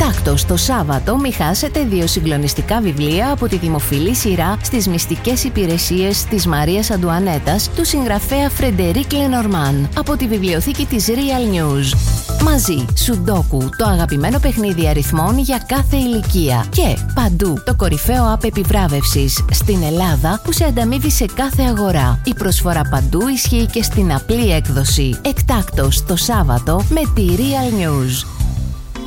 Εκτάκτος το Σάββατο μη χάσετε 2 συγκλονιστικά βιβλία από τη δημοφιλή σειρά στις μυστικές υπηρεσίες της Μαρίας Αντουανέτας του συγγραφέα Φρεντερίκ Λενορμάν από τη βιβλιοθήκη της Real News. Μαζί, Σουντόκου, το αγαπημένο παιχνίδι αριθμών για κάθε ηλικία. Και Παντού, το κορυφαίο app επιβράβευσης στην Ελλάδα που σε ανταμείβει σε κάθε αγορά. Η προσφορά Παντού ισχύει και στην απλή έκδοση. Εκτάκτος το Σάββατο με τη Real News.